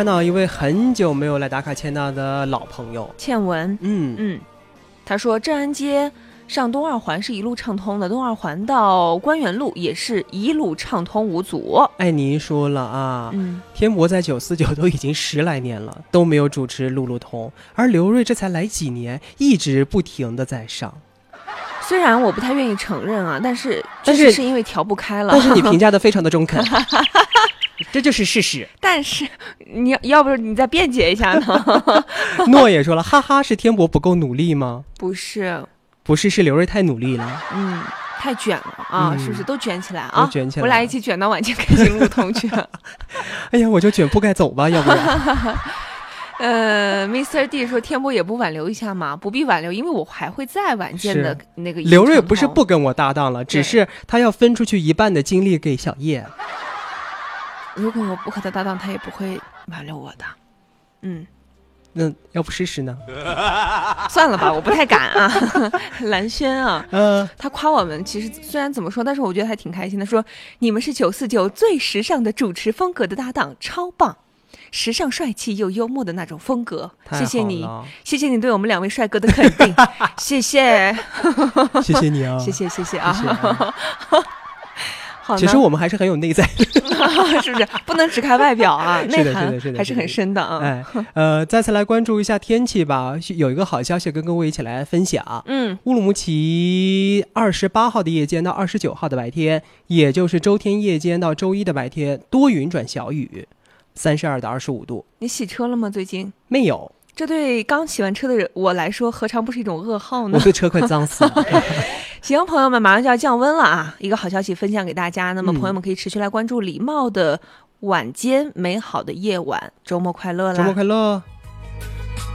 看到一位很久没有来打卡签到的老朋友倩文，他说正安街上东二环是一路畅通的，东二环到官园路也是一路畅通无阻。 哎，您说了啊，天博在949都已经10来年了，都没有主持路路通，而刘瑞这才来几年，一直不停的在上。 虽然我不太愿意承认啊，但是是因为调不开了。 但是你评价的非常的中肯，这就是事实。 但是你要不是你再辩解一下呢？ 诺也说了，哈哈，是天博不够努力吗？ 不是，是刘瑞太努力了。 太卷了啊，是不是都卷起来啊？ 都卷起来， 我俩一起卷到晚间开心路通去。 哎呀，我就卷铺盖走吧，要不然。 Mr. D 说天博也不挽留一下嘛，不必挽留，因为我还会再晚见的那个。 刘瑞不是不跟我搭档了，只是他要分出去一半的精力给小叶。 如果我不和他搭档，他也不会挽留我的。 那要不试试呢？ 算了吧，我不太敢啊。蓝轩啊，他夸我们，其实虽然怎么说，但是我觉得还挺开心的。说你们是949最时尚的主持风格的搭档，超棒，时尚帅气又幽默的那种风格。谢谢你，谢谢你对我们2位帅哥的肯定，谢谢， 谢谢你啊， 谢谢啊。 其实我们还是很有内在的， 是不是？不能只看外表啊，内涵还是很深的啊。再次来关注一下天气吧。有一个好消息跟各位一起来分享。乌鲁木齐28号的夜间到29号的白天，也就是周天夜间到周一的白天，多云转小雨，32到25度。 你洗车了吗？最近没有。 这对刚洗完车的我来说，何尝不是一种噩耗呢？ 我对车快脏死了。 行，朋友们，马上就要降温了啊！一个好消息分享给大家，那么朋友们可以持续来关注李茂的晚间美好的夜晚，周末快乐啦！ 周末快乐。